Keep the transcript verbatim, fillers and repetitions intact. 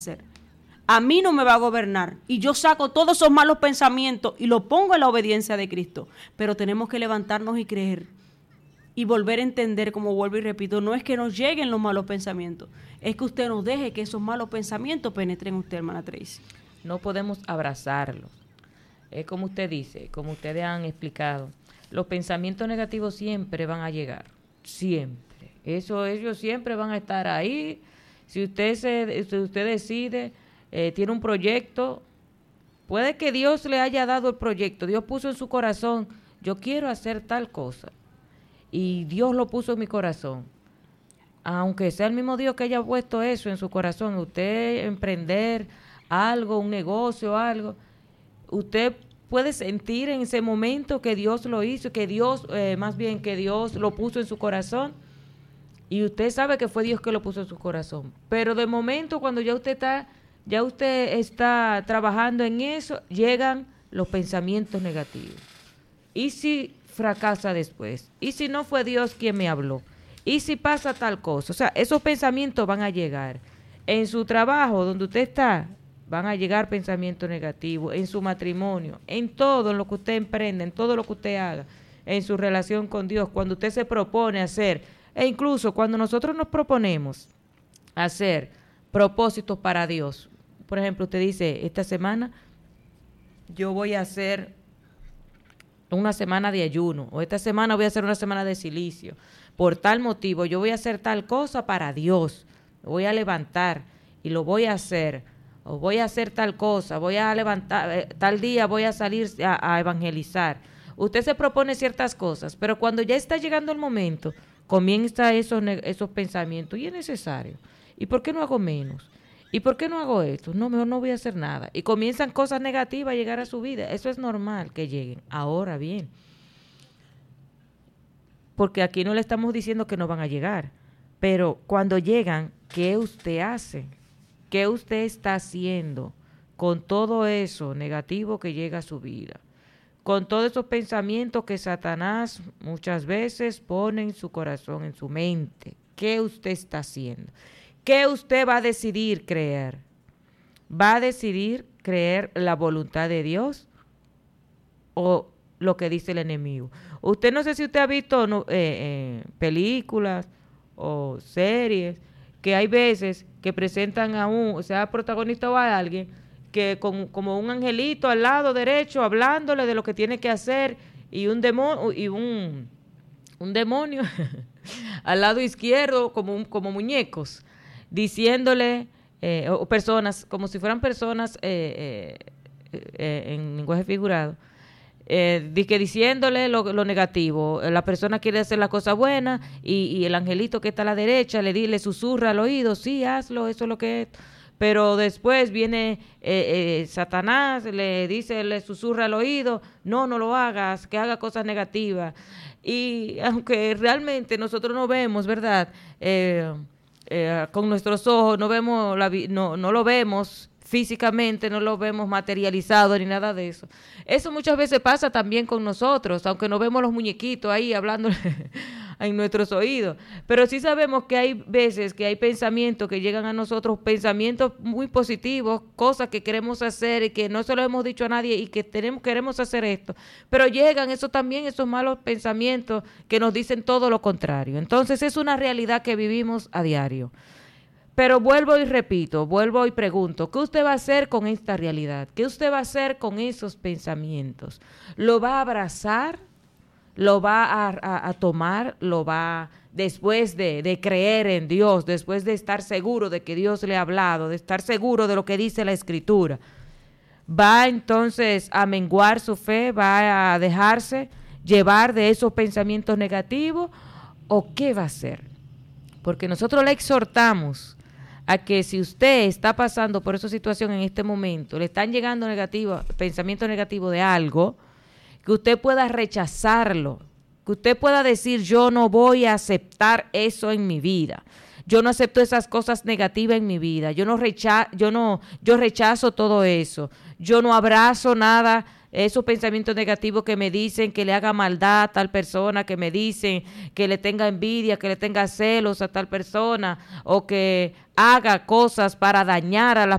hacer. A mí no me va a gobernar y yo saco todos esos malos pensamientos y lo pongo en la obediencia de Cristo. Pero tenemos que levantarnos y creer y volver a entender, como vuelvo y repito, no es que nos lleguen los malos pensamientos, es que usted nos deje que esos malos pensamientos penetren en usted, hermana Tracy. No podemos abrazarlos. Es como usted dice, como ustedes han explicado, los pensamientos negativos siempre van a llegar, siempre. Eso ellos siempre van a estar ahí. Si usted se, si usted decide, eh, tiene un proyecto, puede que Dios le haya dado el proyecto, Dios puso en su corazón, yo quiero hacer tal cosa, y Dios lo puso en mi corazón. Aunque sea el mismo Dios que haya puesto eso en su corazón, usted emprender algo, un negocio, algo, usted puede sentir en ese momento que Dios lo hizo, que Dios, eh, más bien que Dios lo puso en su corazón, y usted sabe que fue Dios que lo puso en su corazón. Pero de momento, cuando ya usted está, ya usted está trabajando en eso, llegan los pensamientos negativos. ¿Y si fracasa después? ¿Y si no fue Dios quien me habló? ¿Y si pasa tal cosa? O sea, esos pensamientos van a llegar. En su trabajo, donde usted está, van a llegar pensamientos negativos. En su matrimonio, en todo lo que usted emprende, en todo lo que usted haga, en su relación con Dios, cuando usted se propone hacer, e incluso cuando nosotros nos proponemos hacer propósitos para Dios. Por ejemplo, usted dice, esta semana yo voy a hacer una semana de ayuno, o esta semana voy a hacer una semana de silicio. Por tal motivo, yo voy a hacer tal cosa para Dios. Me voy a levantar y lo voy a hacer. O voy a hacer tal cosa, voy a levantar, eh, tal día voy a salir a, a evangelizar. Usted se propone ciertas cosas, pero cuando ya está llegando el momento, comienza esos, esos pensamientos, y es necesario. ¿Y por qué no hago menos? ¿Y por qué no hago esto? No, mejor no voy a hacer nada. Y comienzan cosas negativas a llegar a su vida. Eso es normal que lleguen. Ahora bien, porque aquí no le estamos diciendo que no van a llegar, pero cuando llegan, ¿qué usted hace? ¿Qué usted está haciendo con todo eso negativo que llega a su vida? Con todos esos pensamientos que Satanás muchas veces pone en su corazón, en su mente. ¿Qué usted está haciendo? ¿Qué usted va a decidir creer? ¿Va a decidir creer la voluntad de Dios o lo que dice el enemigo? Usted, no sé si usted ha visto no, eh, eh, películas o series que hay veces que presentan a un, o sea, protagonista o a alguien que con, como un angelito al lado derecho hablándole de lo que tiene que hacer, y un demonio y un, un demonio al lado izquierdo como un, como muñecos diciéndole eh, o personas como si fueran personas eh, eh, eh, en lenguaje figurado, eh, di que diciéndole lo, lo negativo. La persona quiere hacer la cosa buena y, y el angelito que está a la derecha le, di, le susurra al oído, sí, hazlo, eso es lo que es. Pero después viene eh, eh, Satanás, le dice, le susurra al oído, no, no lo hagas, que haga cosas negativas. Y aunque realmente nosotros no vemos, ¿verdad? Eh, eh, con nuestros ojos no vemos, la, no, no lo vemos físicamente, no lo vemos materializado ni nada de eso. Eso muchas veces pasa también con nosotros, aunque no vemos los muñequitos ahí hablando en nuestros oídos. Pero sí sabemos que hay veces que hay pensamientos que llegan a nosotros, pensamientos muy positivos, cosas que queremos hacer y que no se lo hemos dicho a nadie y que tenemos, queremos hacer esto. Pero llegan eso también, esos malos pensamientos que nos dicen todo lo contrario. Entonces es una realidad que vivimos a diario. Pero vuelvo y repito, vuelvo y pregunto, ¿qué usted va a hacer con esta realidad? ¿Qué usted va a hacer con esos pensamientos? ¿Lo va a abrazar? ¿Lo va a, a, a tomar? ¿Lo va, después de, de creer en Dios, después de estar seguro de que Dios le ha hablado, de estar seguro de lo que dice la Escritura? ¿Va entonces a menguar su fe? ¿Va a dejarse llevar de esos pensamientos negativos? ¿O qué va a hacer? Porque nosotros le exhortamos a que si usted está pasando por esa situación en este momento, le están llegando negativos, pensamientos negativos de algo, que usted pueda rechazarlo, que usted pueda decir, yo no voy a aceptar eso en mi vida, yo no acepto esas cosas negativas en mi vida, yo no recha- yo no, yo rechazo todo eso, yo no abrazo nada esos pensamientos negativos que me dicen que le haga maldad a tal persona, que me dicen que le tenga envidia, que le tenga celos a tal persona, o que haga cosas para dañar a las